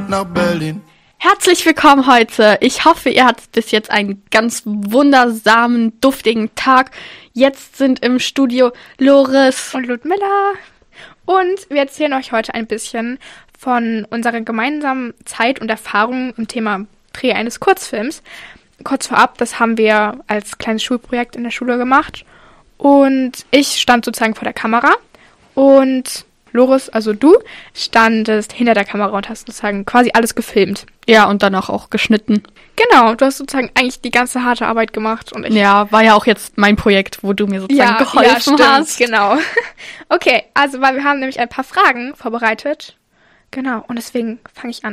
nach Berlin. Herzlich willkommen heute. Ich hoffe, ihr hattet bis jetzt einen ganz wundersamen, duftigen Tag. Jetzt sind im Studio Loris und Ludmilla. Und wir erzählen euch heute ein bisschen von unserer gemeinsamen Zeit und Erfahrungen im Thema Dreh eines Kurzfilms. Kurz vorab, das haben wir als kleines Schulprojekt in der Schule gemacht. Und ich stand sozusagen vor der Kamera und Loris, also du, standest hinter der Kamera und hast sozusagen quasi alles gefilmt. Ja, und dann auch geschnitten. Genau, du hast sozusagen eigentlich die ganze harte Arbeit gemacht. Und ja, war ja auch jetzt mein Projekt, wo du mir sozusagen geholfen hast. Genau. Okay, also weil wir haben nämlich ein paar Fragen vorbereitet. Genau, und deswegen fange ich an.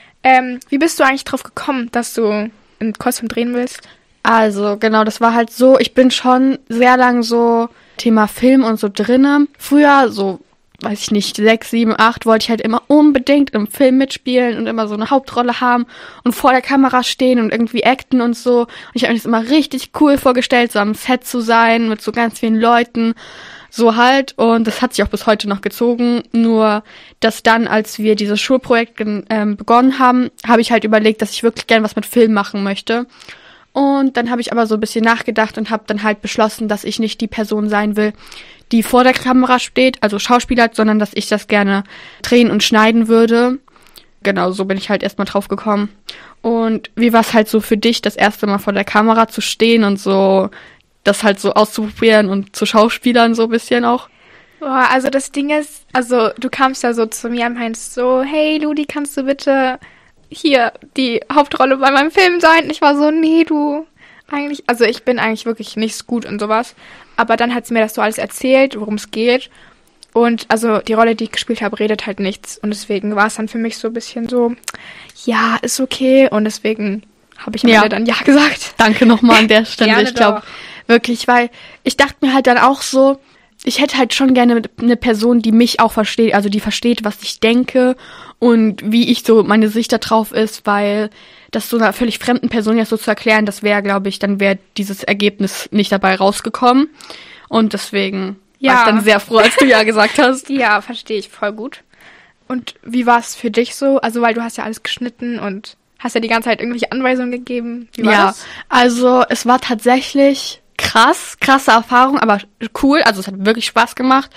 Wie bist du eigentlich drauf gekommen, dass du einen Kurzfilm drehen willst? Also, genau, das war halt so, ich bin schon sehr lang so Thema Film und so drinne. Früher so, weiß ich nicht, 6, 7, 8 wollte ich halt immer unbedingt im Film mitspielen und immer so eine Hauptrolle haben und vor der Kamera stehen und irgendwie acten und so. Und ich habe mir das immer richtig cool vorgestellt, so am Set zu sein mit so ganz vielen Leuten, so halt. Und das hat sich auch bis heute noch gezogen. Nur, dass dann, als wir dieses Schulprojekt begonnen haben, habe ich halt überlegt, dass ich wirklich gern was mit Film machen möchte. Und dann habe ich aber so ein bisschen nachgedacht und habe dann halt beschlossen, dass ich nicht die Person sein will, die vor der Kamera steht, also Schauspieler, sondern dass ich das gerne drehen und schneiden würde. Genau, so bin ich halt erstmal drauf gekommen. Und wie war es halt so für dich, das erste Mal vor der Kamera zu stehen und so das halt so auszuprobieren und zu Schauspielern so ein bisschen auch? Boah, also das Ding ist, also du kamst ja so zu mir und meinst so, hey Ludi, kannst du bitte hier die Hauptrolle bei meinem Film sein? Und ich war so, nee, du, eigentlich, also ich bin eigentlich wirklich nicht so gut in sowas. Aber dann hat sie mir das so alles erzählt, worum es geht. Und also die Rolle, die ich gespielt habe, redet halt nichts. Und deswegen war es dann für mich so ein bisschen so, ja, ist okay. Und deswegen habe ich am Ende dann ja gesagt. Danke nochmal an der Stelle. Gerne, ich glaube wirklich, weil ich dachte mir halt dann auch so, ich hätte halt schon gerne eine Person, die mich auch versteht, also die versteht, was ich denke und wie ich so, meine Sicht da drauf ist, weil das so einer völlig fremden Person jetzt so zu erklären, das wäre, glaube ich, dann wäre dieses Ergebnis nicht dabei rausgekommen. Und deswegen war ich dann sehr froh, als du ja gesagt hast. Ja, verstehe ich voll gut. Und wie war es für dich so? Also, weil du hast ja alles geschnitten und hast ja die ganze Zeit irgendwelche Anweisungen gegeben. Wie war das? Also es war tatsächlich krasse Erfahrung, aber cool, also es hat wirklich Spaß gemacht.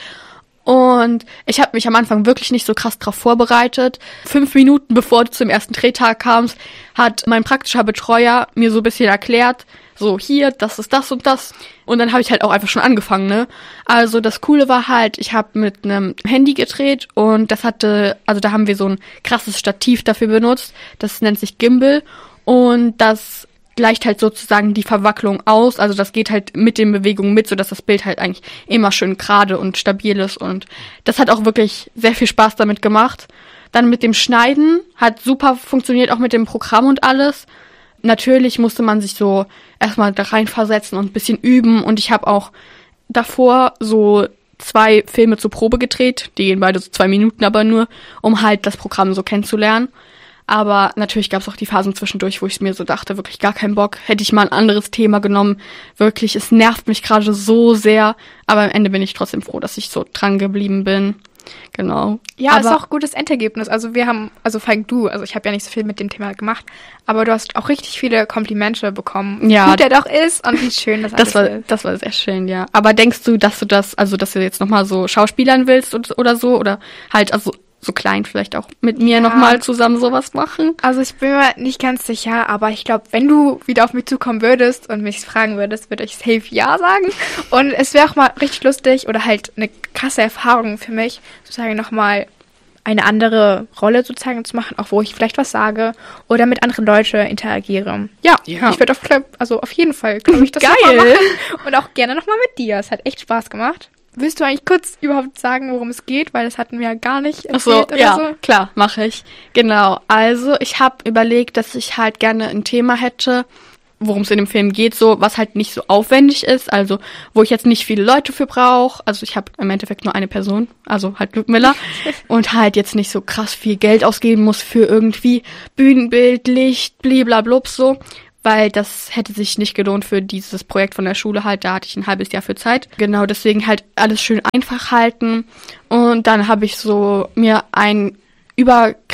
Und ich habe mich am Anfang wirklich nicht so krass drauf vorbereitet. 5 Minuten bevor du zum ersten Drehtag kamst, hat mein praktischer Betreuer mir so ein bisschen erklärt, so hier, das ist das und das. Und dann habe ich halt auch einfach schon angefangen, ne? Also das Coole war halt, ich habe mit einem Handy gedreht und das hatte, also da haben wir so ein krasses Stativ dafür benutzt. Das nennt sich Gimbal und das gleicht halt sozusagen die Verwacklung aus, also das geht halt mit den Bewegungen mit, sodass das Bild halt eigentlich immer schön gerade und stabil ist und das hat auch wirklich sehr viel Spaß damit gemacht. Dann mit dem Schneiden hat super funktioniert, auch mit dem Programm und alles. Natürlich musste man sich so erstmal da reinversetzen und ein bisschen üben und ich habe auch davor so 2 Filme zur Probe gedreht, die gehen beide so 2 Minuten aber nur, um halt das Programm so kennenzulernen. Aber natürlich gab es auch die Phasen zwischendurch, wo ich mir so dachte, wirklich gar keinen Bock. Hätte ich mal ein anderes Thema genommen. Wirklich, es nervt mich gerade so sehr. Aber am Ende bin ich trotzdem froh, dass ich so dran geblieben bin. Genau. Ja, aber ist auch ein gutes Endergebnis. Also wir haben, also vor allem du, also ich habe ja nicht so viel mit dem Thema gemacht, aber du hast auch richtig viele Komplimente bekommen. Ja. Wie gut der doch ist und wie schön das alles ist. Das war sehr schön, ja. Aber denkst du, dass du jetzt nochmal so schauspielern willst oder so? Oder halt, also so klein vielleicht auch mit mir nochmal zusammen sowas machen? Also ich bin mir nicht ganz sicher, aber ich glaube, wenn du wieder auf mich zukommen würdest und mich fragen würdest, würde ich safe ja sagen. Und es wäre auch mal richtig lustig oder halt eine krasse Erfahrung für mich, sozusagen nochmal eine andere Rolle sozusagen zu machen, auch wo ich vielleicht was sage oder mit anderen Leuten interagiere. Ja. Ich würde auf jeden Fall, glaube ich, das nochmal machen. Und auch gerne nochmal mit dir. Es hat echt Spaß gemacht. Willst du eigentlich kurz überhaupt sagen, worum es geht? Weil das hatten wir ja gar nicht erzählt oder so. Klar, mache ich. Genau, also ich habe überlegt, dass ich halt gerne ein Thema hätte, worum es in dem Film geht, so was halt nicht so aufwendig ist, also wo ich jetzt nicht viele Leute für brauche. Also ich habe im Endeffekt nur eine Person, also halt Ludmilla, und halt jetzt nicht so krass viel Geld ausgeben muss für irgendwie Bühnenbild, Licht, bliblablub so. Weil das hätte sich nicht gelohnt für dieses Projekt von der Schule halt, da hatte ich ein halbes Jahr für Zeit. Genau, deswegen halt alles schön einfach halten. Und dann habe ich so mir einen Übergriff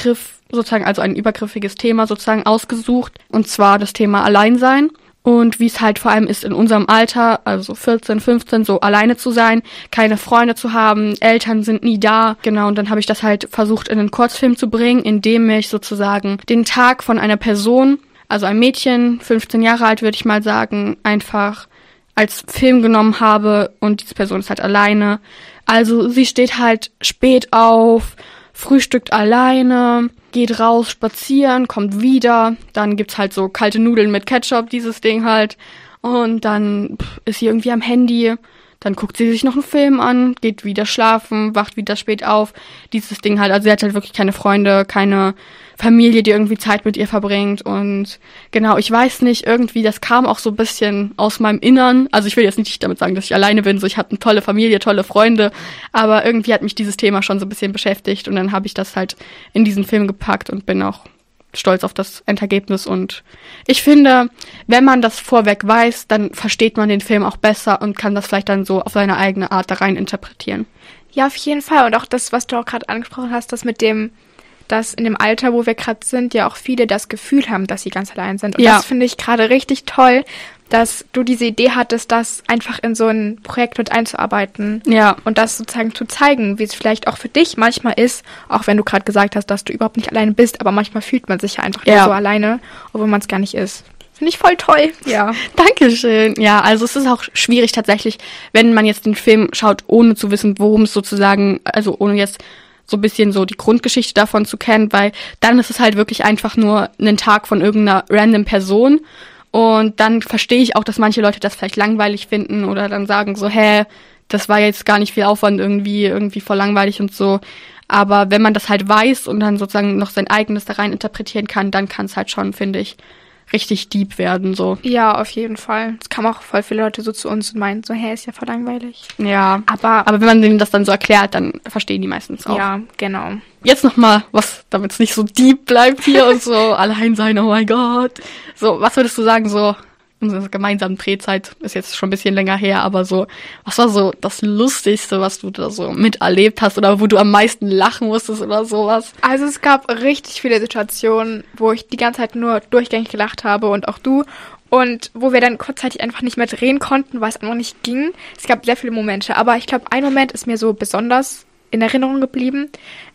sozusagen, also ein übergriffiges Thema sozusagen ausgesucht, und zwar das Thema Alleinsein. Und wie es halt vor allem ist in unserem Alter, also 14, 15, so alleine zu sein, keine Freunde zu haben, Eltern sind nie da. Genau, und dann habe ich das halt versucht in einen Kurzfilm zu bringen, indem ich sozusagen den Tag von einer Person, also ein Mädchen, 15 Jahre alt würde ich mal sagen, einfach als Film genommen habe, und diese Person ist halt alleine. Also sie steht halt spät auf, frühstückt alleine, geht raus spazieren, kommt wieder, dann gibt's halt so kalte Nudeln mit Ketchup, dieses Ding halt, und dann ist sie irgendwie am Handy, dann guckt sie sich noch einen Film an, geht wieder schlafen, wacht wieder spät auf, dieses Ding halt, also sie hat halt wirklich keine Freunde, keine Familie, die irgendwie Zeit mit ihr verbringt, und genau, ich weiß nicht, irgendwie, das kam auch so ein bisschen aus meinem Innern, also ich will jetzt nicht damit sagen, dass ich alleine bin, so ich hatte eine tolle Familie, tolle Freunde, aber irgendwie hat mich dieses Thema schon so ein bisschen beschäftigt, und dann habe ich das halt in diesen Film gepackt und bin auch stolz auf das Endergebnis, und ich finde, wenn man das vorweg weiß, dann versteht man den Film auch besser und kann das vielleicht dann so auf seine eigene Art da rein interpretieren. Ja, auf jeden Fall, und auch das, was du auch gerade angesprochen hast, das mit dem, dass in dem Alter, wo wir gerade sind, ja auch viele das Gefühl haben, dass sie ganz allein sind. Und ja, das finde ich gerade richtig toll, dass du diese Idee hattest, das einfach in so ein Projekt mit einzuarbeiten. Ja. Und das sozusagen zu zeigen, wie es vielleicht auch für dich manchmal ist, auch wenn du gerade gesagt hast, dass du überhaupt nicht alleine bist, aber manchmal fühlt man sich ja einfach nur so alleine, obwohl man es gar nicht ist. Finde ich voll toll. Ja. Dankeschön. Ja, also es ist auch schwierig tatsächlich, wenn man jetzt den Film schaut, ohne zu wissen, worum es sozusagen, also ohne jetzt so ein bisschen so die Grundgeschichte davon zu kennen, weil dann ist es halt wirklich einfach nur ein Tag von irgendeiner random Person, und dann verstehe ich auch, dass manche Leute das vielleicht langweilig finden oder dann sagen so, das war jetzt gar nicht viel Aufwand, irgendwie voll langweilig und so. Aber wenn man das halt weiß und dann sozusagen noch sein eigenes da rein interpretieren kann, dann kann es halt schon, finde ich, richtig deep werden, so. Ja, auf jeden Fall. Es kamen auch voll viele Leute so zu uns und meinten so, ist ja voll langweilig. Ja, aber wenn man denen das dann so erklärt, dann verstehen die meistens auch. Ja, genau. Jetzt nochmal, was, damit es nicht so deep bleibt hier und so, allein sein, oh mein Gott. So, was würdest du sagen, so, unsere gemeinsame Drehzeit ist jetzt schon ein bisschen länger her, aber so, was war so das Lustigste, was du da so miterlebt hast oder wo du am meisten lachen musstest oder sowas? Also es gab richtig viele Situationen, wo ich die ganze Zeit nur durchgängig gelacht habe, und auch du, und wo wir dann kurzzeitig einfach nicht mehr drehen konnten, weil es einfach nicht ging. Es gab sehr viele Momente, aber ich glaube, ein Moment ist mir so besonders in Erinnerung geblieben,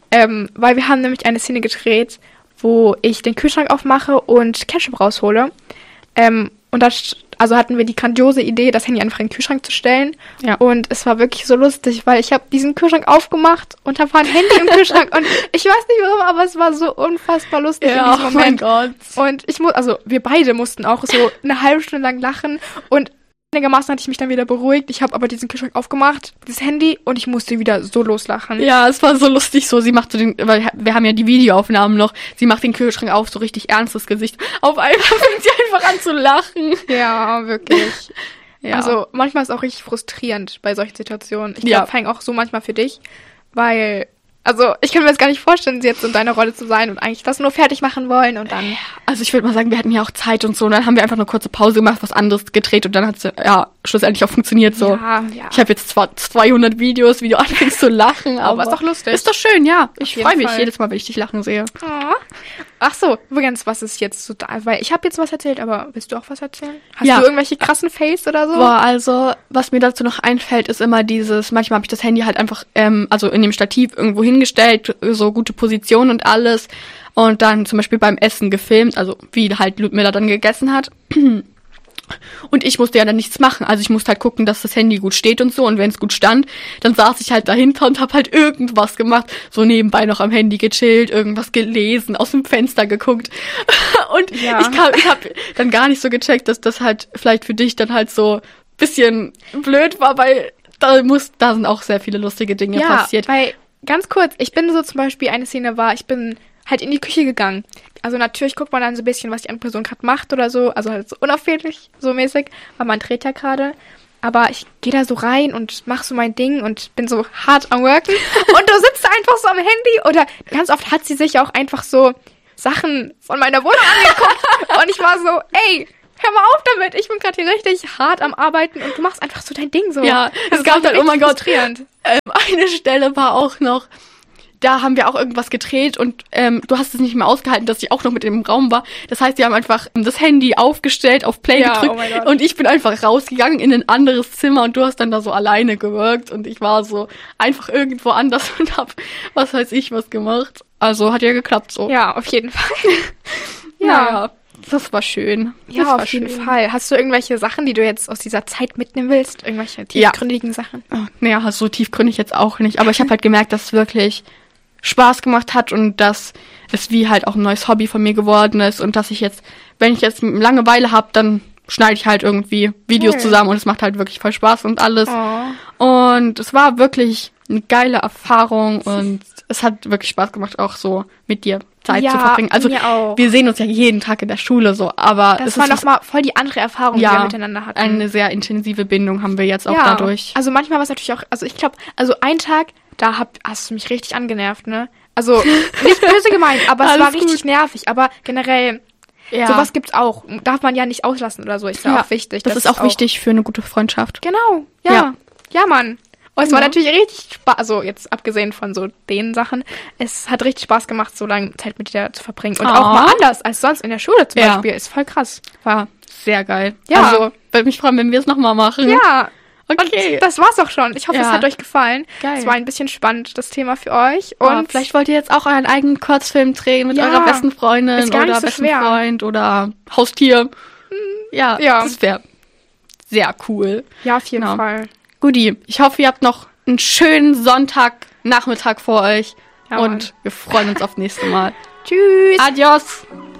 weil wir haben nämlich eine Szene gedreht, wo ich den Kühlschrank aufmache und Ketchup raushole. Und da hatten wir die grandiose Idee, das Handy einfach in den Kühlschrank zu stellen. Ja. Und es war wirklich so lustig, weil ich habe diesen Kühlschrank aufgemacht und da war ein Handy im Kühlschrank. Und ich weiß nicht warum, aber es war so unfassbar lustig in diesem Moment. Oh mein Gott. Und wir beide mussten auch so eine halbe Stunde lang lachen. Und einigermaßen hatte ich mich dann wieder beruhigt. Ich habe aber diesen Kühlschrank aufgemacht, das Handy, und ich musste wieder so loslachen. Ja, es war so lustig so. Sie macht so weil wir haben ja die Videoaufnahmen noch, sie macht den Kühlschrank auf, so richtig ernstes Gesicht. Auf einmal fängt sie einfach an zu lachen. Ja, wirklich. Ja. Also manchmal ist es auch richtig frustrierend bei solchen Situationen. Ich glaube, Fang auch so manchmal für dich, weil... Also, ich kann mir jetzt gar nicht vorstellen, jetzt in deiner Rolle zu sein und eigentlich das nur fertig machen wollen und dann... Also ich würde mal sagen, wir hatten ja auch Zeit und so, und dann haben wir einfach eine kurze Pause gemacht, was anderes gedreht, und dann hat es schlussendlich auch funktioniert so. Ja. Ich habe jetzt zwar 200 Videos, wie du anfängst zu lachen, aber ist doch lustig. Ist doch schön, ja. Ich freue mich jedes Mal, wenn ich dich lachen sehe. Oh. Ach so, übrigens, was ist jetzt so da? Weil ich habe jetzt was erzählt, aber willst du auch was erzählen? Hast du irgendwelche krassen Fails oder so? Boah, also, was mir dazu noch einfällt, ist immer manchmal habe ich das Handy halt einfach, also in dem Stativ irgendwo hingestellt, so gute Position und alles, und dann zum Beispiel beim Essen gefilmt, also wie halt Ludmilla dann gegessen hat. Und ich musste ja dann nichts machen. Also ich musste halt gucken, dass das Handy gut steht und so. Und wenn es gut stand, dann saß ich halt dahinter und hab halt irgendwas gemacht. So nebenbei noch am Handy gechillt, irgendwas gelesen, aus dem Fenster geguckt. Und ich hab dann gar nicht so gecheckt, dass das halt vielleicht für dich dann halt so bisschen blöd war, weil da sind auch sehr viele lustige Dinge passiert. Weil, ganz kurz, ich bin so zum Beispiel, eine Szene war, ich bin halt in die Küche gegangen. Also natürlich guckt man dann so ein bisschen, was die andere Person gerade macht oder so. Also halt so unauffällig, so mäßig, weil man dreht ja gerade. Aber ich gehe da so rein und mach so mein Ding und bin so hart am Worken. Und du sitzt da einfach so am Handy. Oder ganz oft hat sie sich auch einfach so Sachen von meiner Wohnung angeguckt. Und ich war so, ey, hör mal auf damit. Ich bin gerade hier richtig hart am Arbeiten und du machst einfach so dein Ding so. Ja, es gab dann, oh mein Gott, eine Stelle war auch noch, da haben wir auch irgendwas gedreht und du hast es nicht mehr ausgehalten, dass ich auch noch mit im Raum war. Das heißt, wir haben einfach das Handy aufgestellt, auf Play gedrückt und ich bin einfach rausgegangen in ein anderes Zimmer und du hast dann da so alleine gewirkt und ich war so einfach irgendwo anders und hab was weiß ich was gemacht. Also hat ja geklappt so. Ja, auf jeden Fall. Ja, das war schön. Ja, das war auf jeden schön. Fall. Hast du irgendwelche Sachen, die du jetzt aus dieser Zeit mitnehmen willst? Irgendwelche tiefgründigen Sachen? Naja, so tiefgründig jetzt auch nicht. Aber ich habe halt gemerkt, dass es wirklich Spaß gemacht hat und dass es wie halt auch ein neues Hobby von mir geworden ist und dass ich jetzt, wenn ich jetzt Langeweile habe, dann schneide ich halt irgendwie Videos zusammen und es macht halt wirklich voll Spaß und alles. Oh. Und es war wirklich eine geile Erfahrung und es hat wirklich Spaß gemacht, auch so mit dir Zeit zu verbringen. Also mir auch. wir sehen uns ja jeden Tag in der Schule so, aber Das es war ist nochmal voll die andere Erfahrung, die wir miteinander hatten. eine sehr intensive Bindung haben wir jetzt auch dadurch. Also manchmal war es natürlich auch, also ich glaube, also ein Tag, da hast du mich richtig angenervt, ne? Also nicht böse gemeint, aber es war richtig nervig. Aber generell, sowas gibt's auch. Darf man ja nicht auslassen oder so, ist ja auch wichtig. Das ist auch wichtig für eine gute Freundschaft. Genau, ja, Mann. Und es war natürlich richtig Spaß, also jetzt abgesehen von so den Sachen, es hat richtig Spaß gemacht, so lange Zeit mit dir zu verbringen. Und auch mal anders als sonst in der Schule zum Beispiel. Ist voll krass. War sehr geil. Ja. Also, würde mich freuen, wenn wir es nochmal machen. Ja. Okay. Und das war's auch schon. Ich hoffe, es hat euch gefallen. Geil. Es war ein bisschen spannend, das Thema für euch. Und vielleicht wollt ihr jetzt auch euren eigenen Kurzfilm drehen mit eurer besten Freundin ist gar oder nicht so besten schwer. Freund oder Haustier. Ja, das wäre sehr cool. Ja, auf jeden Fall. Guti, ich hoffe, ihr habt noch einen schönen Sonntagnachmittag vor euch und wir freuen uns aufs nächste Mal. Tschüss. Adios.